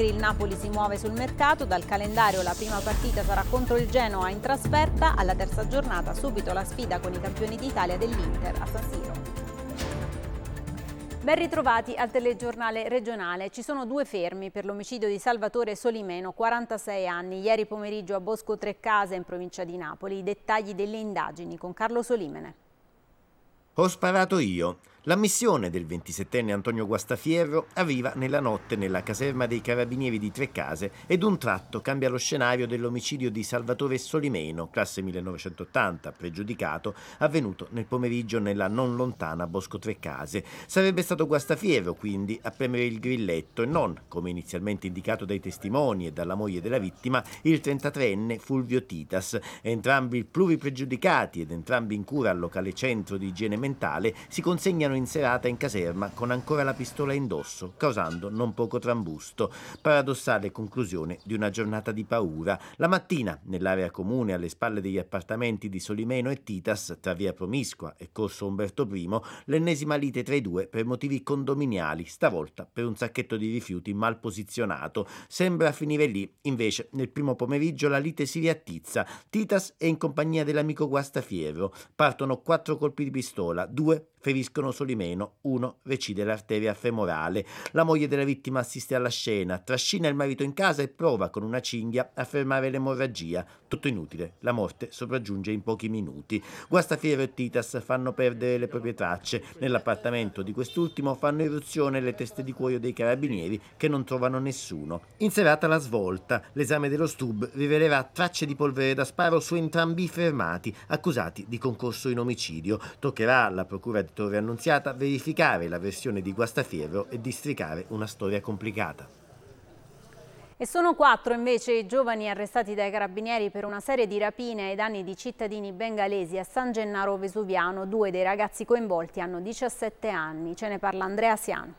il Napoli si muove sul mercato, dal calendario la prima partita sarà contro il Genoa in trasferta, alla terza giornata subito la sfida con i campioni d'Italia dell'Inter a San Siro. Ben ritrovati al telegiornale regionale. Ci sono 2 fermi per l'omicidio di Salvatore Solimeno, 46 anni, ieri pomeriggio a Bosco Trecase in provincia di Napoli. I dettagli delle indagini con Carlo Solimene. Ho sparato io. L'ammissione del 27enne Antonio Guastafierro arriva nella notte nella caserma dei Carabinieri di Trecase e d'un tratto cambia lo scenario dell'omicidio di Salvatore Solimeno, classe 1980, pregiudicato, avvenuto nel pomeriggio nella non lontana Bosco Trecase. Sarebbe stato Guastafierro, quindi, a premere il grilletto e non, come inizialmente indicato dai testimoni e dalla moglie della vittima, il 33enne Fulvio Titas. Entrambi pluripregiudicati ed entrambi in cura al locale centro di igiene mentale si consegnano in serata in caserma con ancora la pistola indosso, causando non poco trambusto. Paradossale conclusione di una giornata di paura. La mattina, nell'area comune alle spalle degli appartamenti di Solimeno e Titas, tra via Promiscua e corso Umberto I, l'ennesima lite tra i due per motivi condominiali, stavolta per un sacchetto di rifiuti mal posizionato. Sembra finire lì, invece nel primo pomeriggio la lite si riattizza. Titas è in compagnia dell'amico Guastafierro. Partono 4 colpi di pistola, 2 feriscono Solimeno, 1 recide l'arteria femorale. La moglie della vittima assiste alla scena, trascina il marito in casa e prova con una cinghia a fermare l'emorragia. Tutto inutile, la morte sopraggiunge in pochi minuti. Guastafierro e Titas fanno perdere le proprie tracce. Nell'appartamento di quest'ultimo fanno irruzione le teste di cuoio dei carabinieri che non trovano nessuno. In serata la svolta, l'esame dello STUB rivelerà tracce di polvere da sparo su entrambi i fermati, accusati di concorso in omicidio. Toccherà alla procura di Torre Annunziata verificare la versione di Guastafierro e districare una storia complicata. E sono 4 invece i giovani arrestati dai carabinieri per una serie di rapine ai danni di cittadini bengalesi a San Gennaro Vesuviano. 2 dei ragazzi coinvolti hanno 17 anni. Ce ne parla Andrea Siano.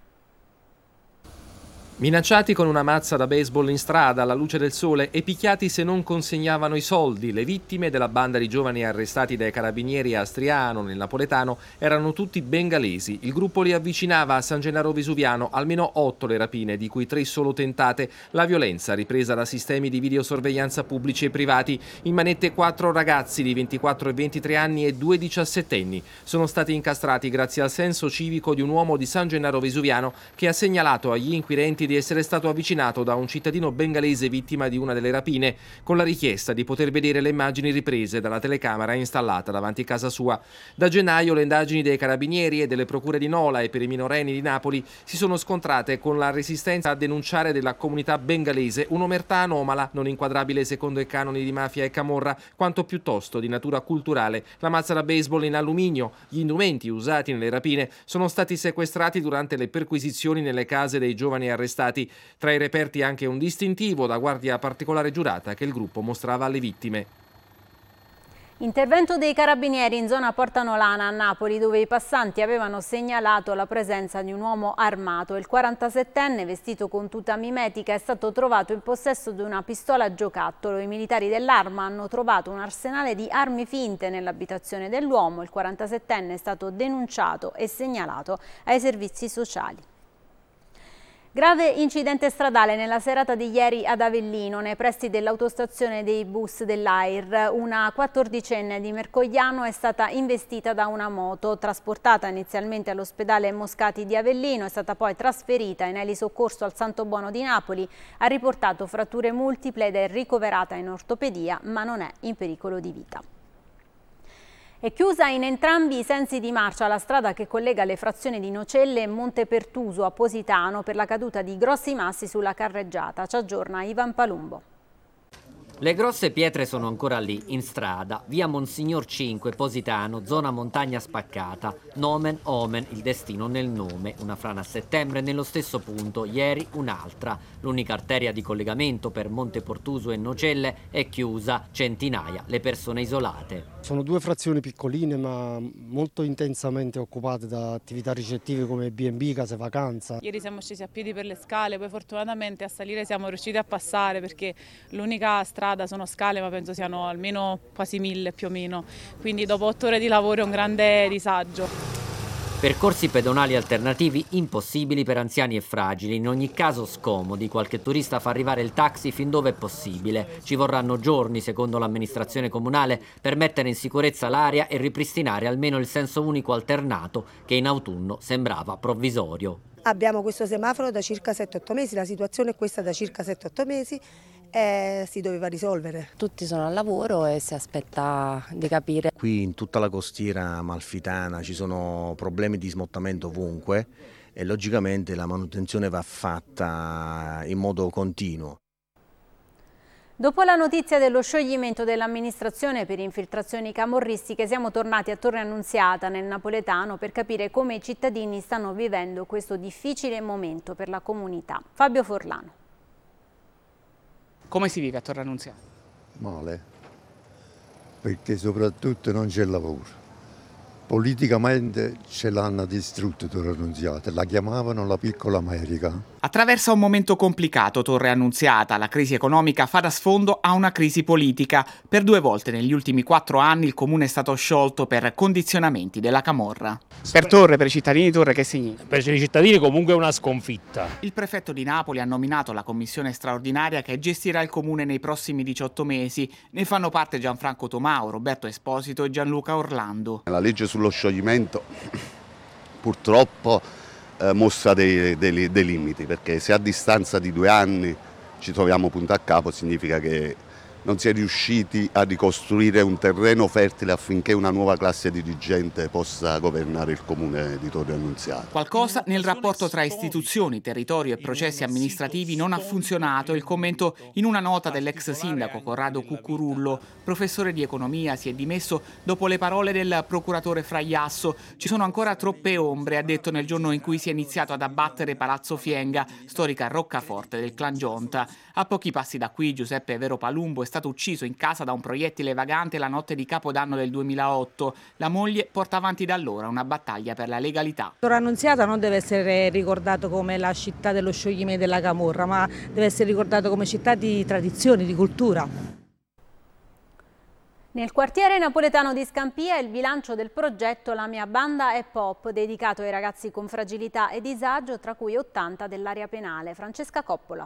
Minacciati con una mazza da baseball in strada alla luce del sole e picchiati se non consegnavano i soldi, le vittime della banda di giovani arrestati dai carabinieri a Astriano, nel napoletano, erano tutti bengalesi. Il gruppo li avvicinava a San Gennaro Vesuviano, almeno 8 le rapine, di cui 3 solo tentate. La violenza ripresa da sistemi di videosorveglianza pubblici e privati. In manette 4 ragazzi di 24 e 23 anni e 2 diciassettenni. Sono stati incastrati grazie al senso civico di un uomo di San Gennaro Vesuviano che ha segnalato agli inquirenti di essere stato avvicinato da un cittadino bengalese vittima di una delle rapine, con la richiesta di poter vedere le immagini riprese dalla telecamera installata davanti a casa sua. Da gennaio le indagini dei carabinieri e delle procure di Nola e per i minorenni di Napoli si sono scontrate con la resistenza a denunciare della comunità bengalese un'omertà anomala, non inquadrabile secondo i canoni di mafia e camorra, quanto piuttosto di natura culturale. La mazza da baseball in alluminio, gli indumenti usati nelle rapine sono stati sequestrati durante le perquisizioni nelle case dei giovani arrestati. Tra i reperti anche un distintivo da guardia particolare giurata che il gruppo mostrava alle vittime. Intervento dei carabinieri in zona Porta Nolana a Napoli, dove i passanti avevano segnalato la presenza di un uomo armato. Il 47enne, vestito con tuta mimetica, è stato trovato in possesso di una pistola a giocattolo. I militari dell'Arma hanno trovato un arsenale di armi finte nell'abitazione dell'uomo. Il 47enne è stato denunciato e segnalato ai servizi sociali. Grave incidente stradale nella serata di ieri ad Avellino, nei pressi dell'autostazione dei bus dell'AIR. Una 14enne di Mercogliano è stata investita da una moto. Trasportata inizialmente all'ospedale Moscati di Avellino, è stata poi trasferita in elisoccorso al Santo Buono di Napoli. Ha riportato fratture multiple ed è ricoverata in ortopedia, ma non è in pericolo di vita. È chiusa in entrambi i sensi di marcia la strada che collega le frazioni di Nocelle e Montepertuso a Positano per la caduta di grossi massi sulla carreggiata. Ci aggiorna Ivan Palumbo. Le grosse pietre sono ancora lì, in strada, via Monsignor 5, Positano, zona montagna spaccata. Nomen omen, il destino nel nome. Una frana a settembre, nello stesso punto, ieri un'altra. L'unica arteria di collegamento per Montepertuso e Nocelle è chiusa, centinaia le persone isolate. Sono 2 frazioni piccoline ma molto intensamente occupate da attività ricettive come B&B, case vacanza. Ieri siamo scesi a piedi per le scale, poi fortunatamente a salire siamo riusciti a passare perché l'unica strada sono scale, ma penso siano almeno quasi 1000 più o meno, quindi dopo 8 ore di lavoro è un grande disagio. Percorsi pedonali alternativi impossibili per anziani e fragili, in ogni caso scomodi. Qualche turista fa arrivare il taxi fin dove è possibile. Ci vorranno giorni, secondo l'amministrazione comunale, per mettere in sicurezza l'area e ripristinare almeno il senso unico alternato che in autunno sembrava provvisorio. Abbiamo questo semaforo da circa 7-8 mesi, la situazione è questa da circa 7-8 mesi e si doveva risolvere. Tutti sono al lavoro e si aspetta di capire. Qui in tutta la costiera amalfitana ci sono problemi di smottamento ovunque e logicamente la manutenzione va fatta in modo continuo. Dopo la notizia dello scioglimento dell'amministrazione per infiltrazioni camorristiche siamo tornati a Torre Annunziata nel napoletano per capire come i cittadini stanno vivendo questo difficile momento per la comunità. Fabio Forlano. Come si vive a Torre Annunziata? Male, perché soprattutto non c'è lavoro. Politicamente ce l'hanno distrutto Torre Annunziata, la chiamavano la piccola America. Attraversa un momento complicato Torre Annunziata, la crisi economica fa da sfondo a una crisi politica. Per 2 volte negli ultimi 4 anni il comune è stato sciolto per condizionamenti della camorra. Per Torre, per i cittadini di Torre che significa? Per i cittadini comunque è una sconfitta. Il prefetto di Napoli ha nominato la commissione straordinaria che gestirà il comune nei prossimi 18 mesi. Ne fanno parte Gianfranco Tomao, Roberto Esposito e Gianluca Orlando. La legge sullo scioglimento purtroppo mostra dei limiti, perché se a distanza di 2 anni ci troviamo punto a capo significa che non si è riusciti a ricostruire un terreno fertile affinché una nuova classe dirigente possa governare il comune di Torre Annunziata. Qualcosa nel rapporto tra istituzioni, territorio e processi amministrativi non ha funzionato. Il commento in una nota dell'ex sindaco Corrado Cuccurullo, professore di economia, si è dimesso dopo le parole del procuratore Fraiasso. Ci sono ancora troppe ombre, ha detto nel giorno in cui si è iniziato ad abbattere Palazzo Fienga, storica roccaforte del clan Gionta. A pochi passi da qui Giuseppe Vero Palumbo è stato ucciso in casa da un proiettile vagante la notte di Capodanno del 2008. La moglie porta avanti da allora una battaglia per la legalità. Torre Annunziata non deve essere ricordato come la città dello scioglimento della camorra, ma deve essere ricordato come città di tradizioni, di cultura. Nel quartiere napoletano di Scampia il bilancio del progetto La mia banda è pop, dedicato ai ragazzi con fragilità e disagio, tra cui 80 dell'area penale. Francesca Coppola.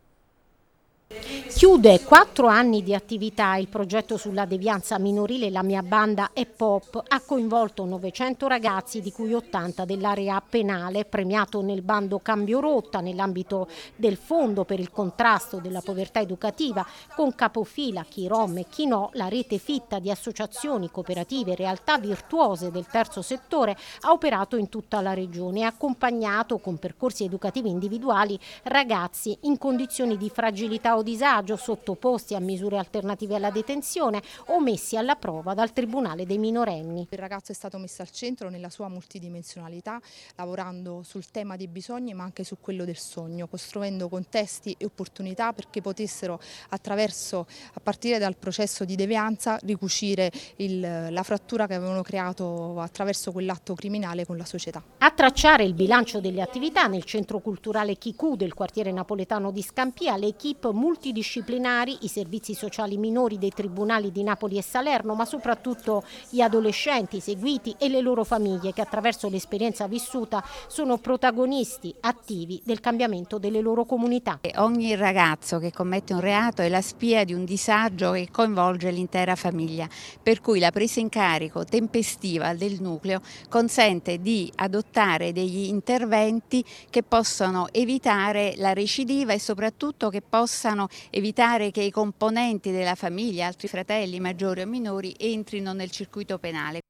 Chiude 4 anni di attività il progetto sulla devianza minorile La mia banda è pop. Ha coinvolto 900 ragazzi, di cui 80 dell'area penale, premiato nel bando Cambio Rotta nell'ambito del Fondo per il contrasto della povertà educativa, con capofila chi rom e chi no. La rete fitta di associazioni, cooperative e realtà virtuose del terzo settore ha operato in tutta la regione e ha accompagnato con percorsi educativi individuali ragazzi in condizioni di fragilità o disagio, sottoposti a misure alternative alla detenzione o messi alla prova dal Tribunale dei minorenni. Il ragazzo è stato messo al centro nella sua multidimensionalità, lavorando sul tema dei bisogni ma anche su quello del sogno, costruendo contesti e opportunità perché potessero a partire dal processo di devianza ricucire la frattura che avevano creato attraverso quell'atto criminale con la società. A tracciare il bilancio delle attività nel centro culturale Chicù del quartiere napoletano di Scampia l'equipe multidisciplinari, i servizi sociali minori dei tribunali di Napoli e Salerno, ma soprattutto gli adolescenti seguiti e le loro famiglie che attraverso l'esperienza vissuta sono protagonisti attivi del cambiamento delle loro comunità. Ogni ragazzo che commette un reato è la spia di un disagio che coinvolge l'intera famiglia, per cui la presa in carico tempestiva del nucleo consente di adottare degli interventi che possano evitare la recidiva e soprattutto che possano evitare che i componenti della famiglia, altri fratelli maggiori o minori, entrino nel circuito penale.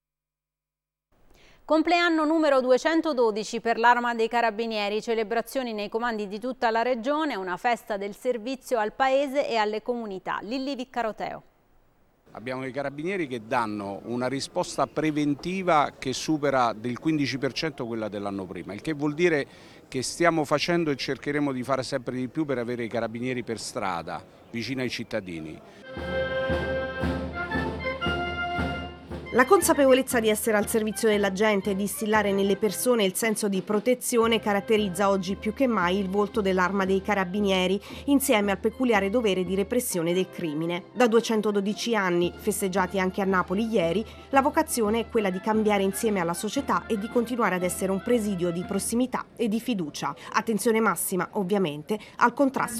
Compleanno numero 212 per l'Arma dei Carabinieri, celebrazioni nei comandi di tutta la regione, una festa del servizio al paese e alle comunità. Lilli Viccaroteo. Abbiamo i carabinieri che danno una risposta preventiva che supera del 15% quella dell'anno prima, il che vuol dire che stiamo facendo e cercheremo di fare sempre di più per avere i carabinieri per strada, vicino ai cittadini. La consapevolezza di essere al servizio della gente e di instillare nelle persone il senso di protezione caratterizza oggi più che mai il volto dell'Arma dei Carabinieri, insieme al peculiare dovere di repressione del crimine. Da 212 anni, festeggiati anche a Napoli ieri, la vocazione è quella di cambiare insieme alla società e di continuare ad essere un presidio di prossimità e di fiducia. Attenzione massima, ovviamente, al contrasto